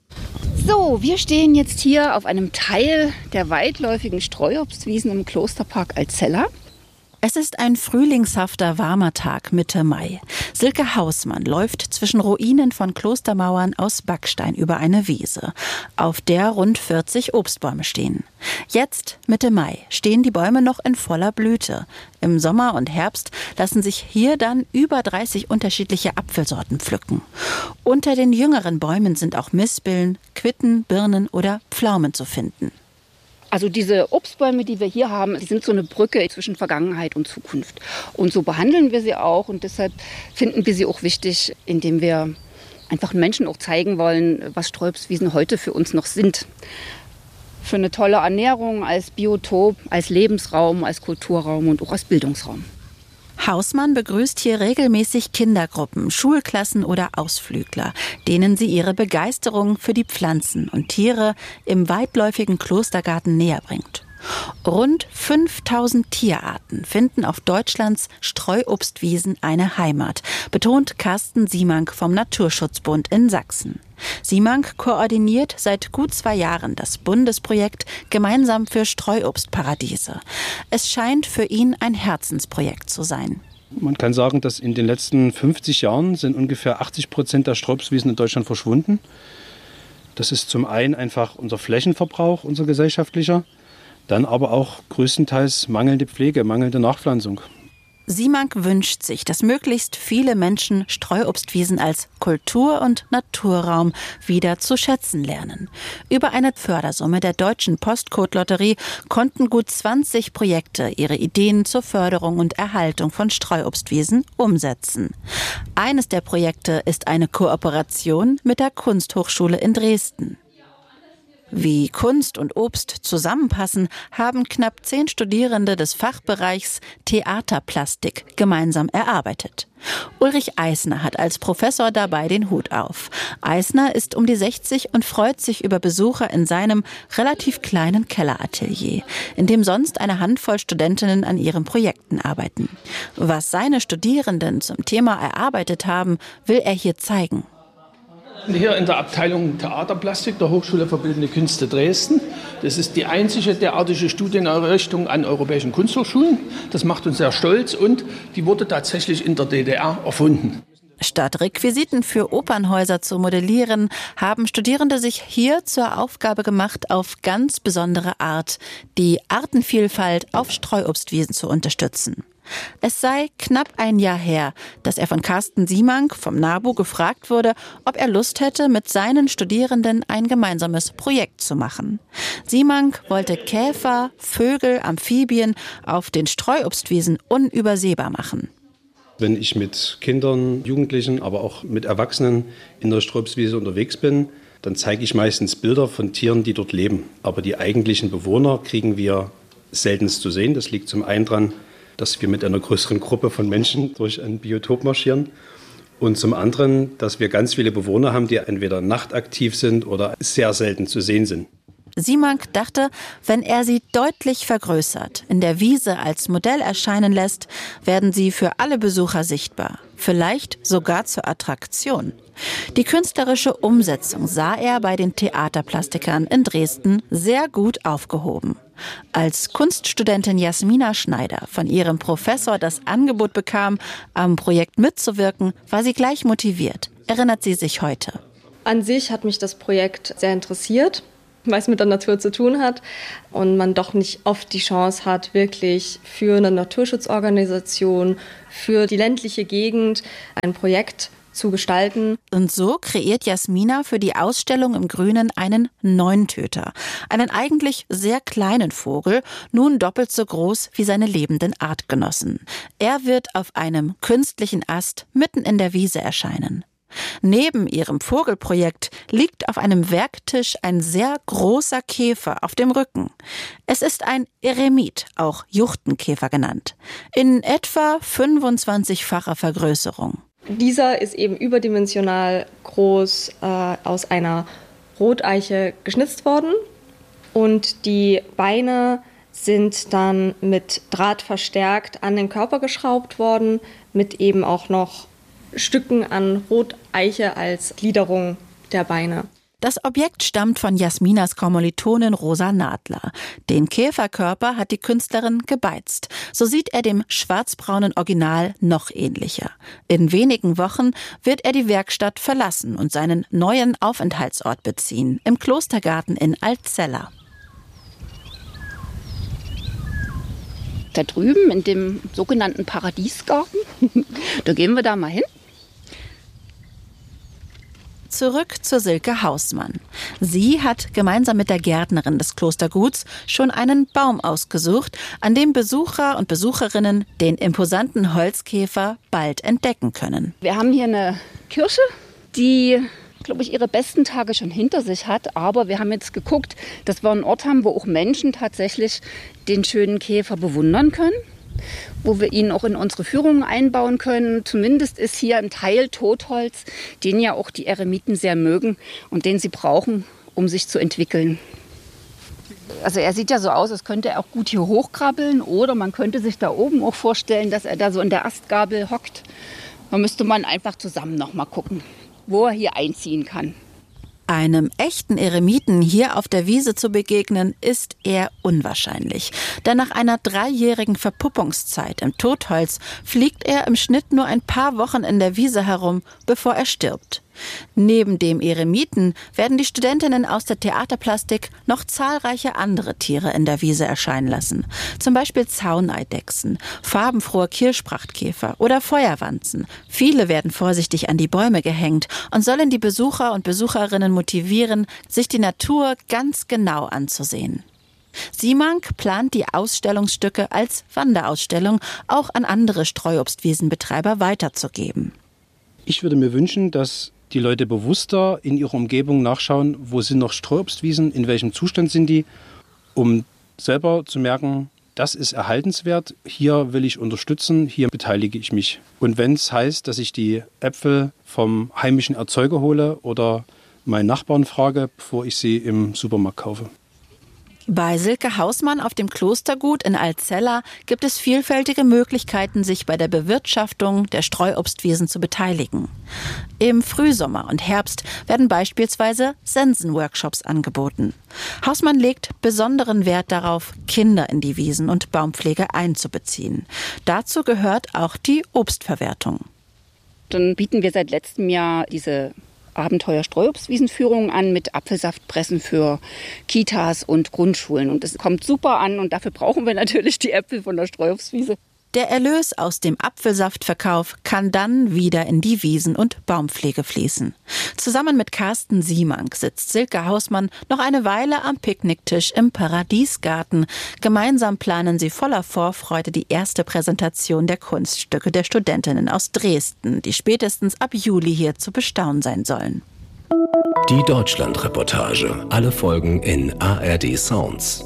So, wir stehen jetzt hier auf einem Teil der weitläufigen Streuobstwiesen im Klosterpark Alzella. Es ist ein frühlingshafter, warmer Tag Mitte Mai. Silke Hausmann läuft zwischen Ruinen von Klostermauern aus Backstein über eine Wiese, auf der rund vierzig Obstbäume stehen. Jetzt, Mitte Mai, stehen die Bäume noch in voller Blüte. Im Sommer und Herbst lassen sich hier dann über dreißig unterschiedliche Apfelsorten pflücken. Unter den jüngeren Bäumen sind auch Mispeln, Quitten, Birnen oder Pflaumen zu finden. Also diese Obstbäume, die wir hier haben, die sind so eine Brücke zwischen Vergangenheit und Zukunft. Und so behandeln wir sie auch und deshalb finden wir sie auch wichtig, indem wir einfach Menschen auch zeigen wollen, was Streuobstwiesen heute für uns noch sind. Für eine tolle Ernährung, als Biotop, als Lebensraum, als Kulturraum und auch als Bildungsraum. Hausmann begrüßt hier regelmäßig Kindergruppen, Schulklassen oder Ausflügler, denen sie ihre Begeisterung für die Pflanzen und Tiere im weitläufigen Klostergarten näher bringt. Rund fünftausend Tierarten finden auf Deutschlands Streuobstwiesen eine Heimat, betont Carsten Siemank vom Naturschutzbund in Sachsen. Siemank koordiniert seit gut zwei Jahren das Bundesprojekt Gemeinsam für Streuobstparadiese. Es scheint für ihn ein Herzensprojekt zu sein. Man kann sagen, dass in den letzten fünfzig Jahren sind ungefähr achtzig Prozent der Streuobstwiesen in Deutschland verschwunden. Das ist zum einen einfach unser Flächenverbrauch, unser gesellschaftlicher, dann aber auch größtenteils mangelnde Pflege, mangelnde Nachpflanzung. Siemank wünscht sich, dass möglichst viele Menschen Streuobstwiesen als Kultur- und Naturraum wieder zu schätzen lernen. Über eine Fördersumme der Deutschen Postcode-Lotterie konnten gut zwanzig Projekte ihre Ideen zur Förderung und Erhaltung von Streuobstwiesen umsetzen. Eines der Projekte ist eine Kooperation mit der Kunsthochschule in Dresden. Wie Kunst und Obst zusammenpassen, haben knapp zehn Studierende des Fachbereichs Theaterplastik gemeinsam erarbeitet. Ulrich Eisner hat als Professor dabei den Hut auf. Eisner ist um die sechzig und freut sich über Besucher in seinem relativ kleinen Kelleratelier, in dem sonst eine Handvoll Studentinnen an ihren Projekten arbeiten. Was seine Studierenden zum Thema erarbeitet haben, will er hier zeigen. Hier in der Abteilung Theaterplastik der Hochschule für Bildende Künste Dresden. Das ist die einzige derartige Studieneinrichtung an europäischen Kunsthochschulen. Das macht uns sehr stolz und die wurde tatsächlich in der D D R erfunden. Statt Requisiten für Opernhäuser zu modellieren, haben Studierende sich hier zur Aufgabe gemacht, auf ganz besondere Art die Artenvielfalt auf Streuobstwiesen zu unterstützen. Es sei knapp ein Jahr her, dass er von Carsten Siemank vom NABU gefragt wurde, ob er Lust hätte, mit seinen Studierenden ein gemeinsames Projekt zu machen. Siemank wollte Käfer, Vögel, Amphibien auf den Streuobstwiesen unübersehbar machen. Wenn ich mit Kindern, Jugendlichen, aber auch mit Erwachsenen in der Streuobstwiese unterwegs bin, dann zeige ich meistens Bilder von Tieren, die dort leben. Aber die eigentlichen Bewohner kriegen wir seltenst zu sehen. Das liegt zum einen daran, dass wir mit einer größeren Gruppe von Menschen durch ein Biotop marschieren. Und zum anderen, dass wir ganz viele Bewohner haben, die entweder nachtaktiv sind oder sehr selten zu sehen sind. Simank dachte, wenn er sie deutlich vergrößert, in der Wiese als Modell erscheinen lässt, werden sie für alle Besucher sichtbar. Vielleicht sogar zur Attraktion. Die künstlerische Umsetzung sah er bei den Theaterplastikern in Dresden sehr gut aufgehoben. Als Kunststudentin Jasmina Schneider von ihrem Professor das Angebot bekam, am Projekt mitzuwirken, war sie gleich motiviert, erinnert sie sich heute. An sich hat mich das Projekt sehr interessiert, weil es mit der Natur zu tun hat und man doch nicht oft die Chance hat, wirklich für eine Naturschutzorganisation, für die ländliche Gegend ein Projekt zu gestalten. Und so kreiert Jasmina für die Ausstellung im Grünen einen Neuntöter, einen eigentlich sehr kleinen Vogel, nun doppelt so groß wie seine lebenden Artgenossen. Er wird auf einem künstlichen Ast mitten in der Wiese erscheinen. Neben ihrem Vogelprojekt liegt auf einem Werktisch ein sehr großer Käfer auf dem Rücken. Es ist ein Eremit, auch Juchtenkäfer genannt, in etwa fünfundzwanzigfacher Vergrößerung. Dieser ist eben überdimensional groß äh, aus einer Roteiche geschnitzt worden und die Beine sind dann mit Draht verstärkt an den Körper geschraubt worden, mit eben auch noch Stücken an Roteiche als Gliederung der Beine. Das Objekt stammt von Jasminas Kommilitonin Rosa Nadler. Den Käferkörper hat die Künstlerin gebeizt. So sieht er dem schwarzbraunen Original noch ähnlicher. In wenigen Wochen wird er die Werkstatt verlassen und seinen neuen Aufenthaltsort beziehen, im Klostergarten in Altzella. Da drüben in dem sogenannten Paradiesgarten, da gehen wir da mal hin. Zurück zu Silke Hausmann. Sie hat gemeinsam mit der Gärtnerin des Klosterguts schon einen Baum ausgesucht, an dem Besucher und Besucherinnen den imposanten Holzkäfer bald entdecken können. Wir haben hier eine Kirsche, die, glaube ich, ihre besten Tage schon hinter sich hat. Aber wir haben jetzt geguckt, dass wir einen Ort haben, wo auch Menschen tatsächlich den schönen Käfer bewundern können, wo wir ihn auch in unsere Führungen einbauen können. Zumindest ist hier ein Teil Totholz, den ja auch die Eremiten sehr mögen und den sie brauchen, um sich zu entwickeln. Also er sieht ja so aus, als könnte er auch gut hier hochkrabbeln oder man könnte sich da oben auch vorstellen, dass er da so in der Astgabel hockt. Da müsste man einfach zusammen noch mal gucken, wo er hier einziehen kann. Einem echten Eremiten hier auf der Wiese zu begegnen, ist eher unwahrscheinlich. Denn nach einer dreijährigen Verpuppungszeit im Totholz fliegt er im Schnitt nur ein paar Wochen in der Wiese herum, bevor er stirbt. Neben dem Eremiten werden die Studentinnen aus der Theaterplastik noch zahlreiche andere Tiere in der Wiese erscheinen lassen. Zum Beispiel Zauneidechsen, farbenfrohe Kirschprachtkäfer oder Feuerwanzen. Viele werden vorsichtig an die Bäume gehängt und sollen die Besucher und Besucherinnen motivieren, sich die Natur ganz genau anzusehen. Simank plant die Ausstellungsstücke als Wanderausstellung auch an andere Streuobstwiesenbetreiber weiterzugeben. Ich würde mir wünschen, dass die Leute bewusster in ihrer Umgebung nachschauen, wo sind noch Streuobstwiesen, in welchem Zustand sind die, um selber zu merken, das ist erhaltenswert, hier will ich unterstützen, hier beteilige ich mich. Und wenn es heißt, dass ich die Äpfel vom heimischen Erzeuger hole oder meinen Nachbarn frage, bevor ich sie im Supermarkt kaufe. Bei Silke Hausmann auf dem Klostergut in Altzella gibt es vielfältige Möglichkeiten, sich bei der Bewirtschaftung der Streuobstwiesen zu beteiligen. Im Frühsommer und Herbst werden beispielsweise Sensenworkshops angeboten. Hausmann legt besonderen Wert darauf, Kinder in die Wiesen- und Baumpflege einzubeziehen. Dazu gehört auch die Obstverwertung. Dann bieten wir seit letztem Jahr diese Abenteuer-Streuobstwiesenführungen an mit Apfelsaftpressen für Kitas und Grundschulen. Und das kommt super an und dafür brauchen wir natürlich die Äpfel von der Streuobstwiese. Der Erlös aus dem Apfelsaftverkauf kann dann wieder in die Wiesen- und Baumpflege fließen. Zusammen mit Carsten Simank sitzt Silke Hausmann noch eine Weile am Picknicktisch im Paradiesgarten. Gemeinsam planen sie voller Vorfreude die erste Präsentation der Kunststücke der Studentinnen aus Dresden, die spätestens ab Juli hier zu bestaunen sein sollen. Die Deutschland-Reportage. Alle Folgen in A R D Sounds.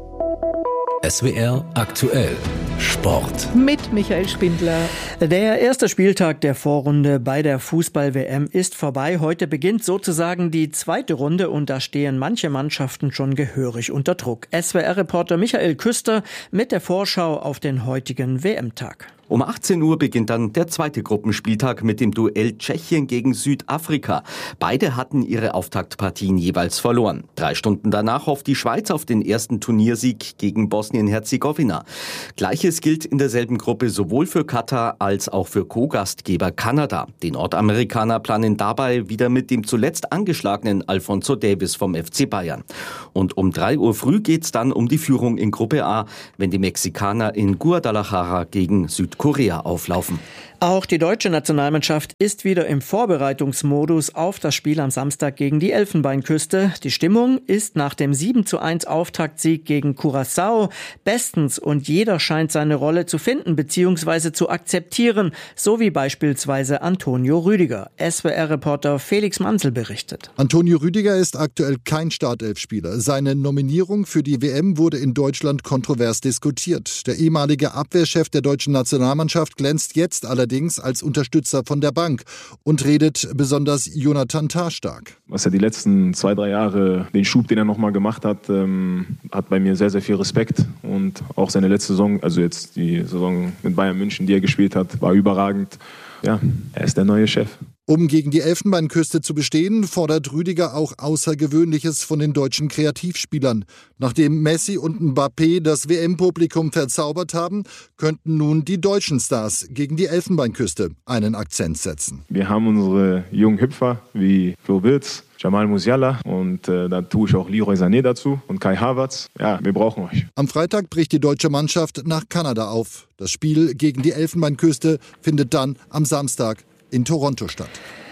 S W R aktuell. Sport. Mit Michael Spindler. Der erste Spieltag der Vorrunde bei der Fußball-W M ist vorbei. Heute beginnt sozusagen die zweite Runde und da stehen manche Mannschaften schon gehörig unter Druck. S W R-Reporter Michael Küster mit der Vorschau auf den heutigen W M-Tag. Um achtzehn Uhr beginnt dann der zweite Gruppenspieltag mit dem Duell Tschechien gegen Südafrika. Beide hatten ihre Auftaktpartien jeweils verloren. Drei Stunden danach hofft die Schweiz auf den ersten Turniersieg gegen Bosnien-Herzegowina. Gleiches gilt in derselben Gruppe sowohl für Katar als auch für Co-Gastgeber Kanada. Die Nordamerikaner planen dabei wieder mit dem zuletzt angeschlagenen Alphonso Davies vom F C Bayern. Und um drei Uhr früh geht's dann um die Führung in Gruppe A, wenn die Mexikaner in Guadalajara gegen Südkorea auflaufen. Auch die deutsche Nationalmannschaft ist wieder im Vorbereitungsmodus auf das Spiel am Samstag gegen die Elfenbeinküste. Die Stimmung ist nach dem sieben zu eins Auftaktsieg gegen Curaçao bestens und jeder scheint seine Rolle zu finden bzw. zu akzeptieren, so wie beispielsweise Antonio Rüdiger. S W R-Reporter Felix Mansel berichtet. Antonio Rüdiger ist aktuell kein Startelfspieler. Seine Nominierung für die W M wurde in Deutschland kontrovers diskutiert. Der ehemalige Abwehrchef der deutschen Nationalmannschaft glänzt jetzt allerdings als Unterstützer von der Bank und redet besonders Jonathan Tah stark. Was er die letzten zwei, drei Jahre, den Schub, den er nochmal gemacht hat, ähm, hat bei mir sehr, sehr viel Respekt. Und auch seine letzte Saison, also jetzt die Saison mit Bayern München, die er gespielt hat, war überragend. Ja, er ist der neue Chef. Um gegen die Elfenbeinküste zu bestehen, fordert Rüdiger auch Außergewöhnliches von den deutschen Kreativspielern. Nachdem Messi und Mbappé das W M-Publikum verzaubert haben, könnten nun die deutschen Stars gegen die Elfenbeinküste einen Akzent setzen. Wir haben unsere jungen Hüpfer wie Flo Wirtz, Jamal Musiala und äh, da tue ich auch Leroy Sané dazu und Kai Havertz. Ja, wir brauchen euch. Am Freitag bricht die deutsche Mannschaft nach Kanada auf. Das Spiel gegen die Elfenbeinküste findet dann am Samstag in Toronto statt.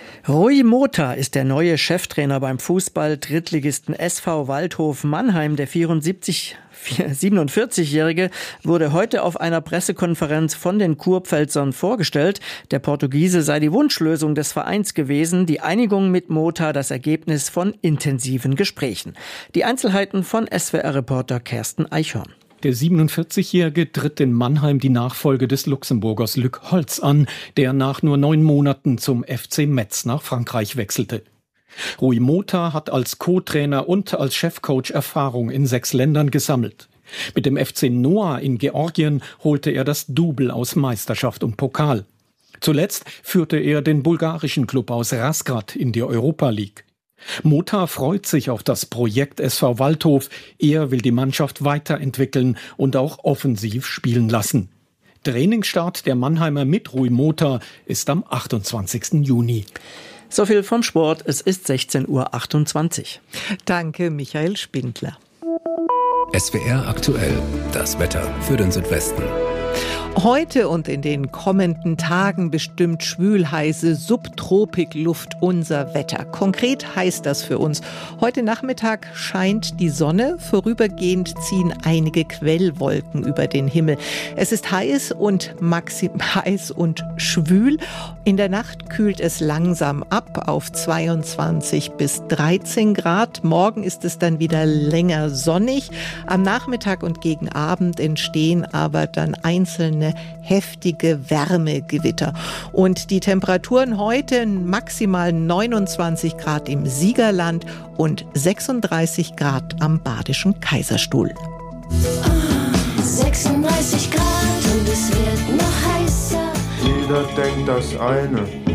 Rui Mota ist der neue Cheftrainer beim Fußball-Drittligisten S V Waldhof Mannheim. Der siebenundvierzigjährige wurde heute auf einer Pressekonferenz von den Kurpfälzern vorgestellt. Der Portugiese sei die Wunschlösung des Vereins gewesen. Die Einigung mit Mota das Ergebnis von intensiven Gesprächen. Die Einzelheiten von S W R-Reporter Kersten Eichhorn. Der siebenundvierzigjährige tritt in Mannheim die Nachfolge des Luxemburgers Luc Holtz an, der nach nur neun Monaten zum F C Metz nach Frankreich wechselte. Rui Mota hat als Co-Trainer und als Chefcoach Erfahrung in sechs Ländern gesammelt. Mit dem F C Noah in Georgien holte er das Double aus Meisterschaft und Pokal. Zuletzt führte er den bulgarischen Klub aus Razgrad in die Europa League. Mota freut sich auf das Projekt S V Waldhof. Er will die Mannschaft weiterentwickeln und auch offensiv spielen lassen. Trainingsstart der Mannheimer mit Rui Mota ist am achtundzwanzigsten Juni. So viel vom Sport. Es ist sechzehn Uhr achtundzwanzig. Danke, Michael Spindler. S W R aktuell. Das Wetter für den Südwesten. Heute und in den kommenden Tagen bestimmt schwülheiße Subtropikluft unser Wetter. Konkret heißt das für uns: Heute Nachmittag scheint die Sonne, vorübergehend ziehen einige Quellwolken über den Himmel. Es ist heiß und maxim heiß und schwül. In der Nacht kühlt es langsam ab auf zweiundzwanzig bis dreizehn Grad. Morgen ist es dann wieder länger sonnig. Am Nachmittag und gegen Abend entstehen aber dann einzelne heftige Wärmegewitter. Und die Temperaturen heute maximal neunundzwanzig Grad im Siegerland und sechsunddreißig Grad am Badischen Kaiserstuhl. sechsunddreißig Grad und es wird noch heißer. Jeder denkt das eine.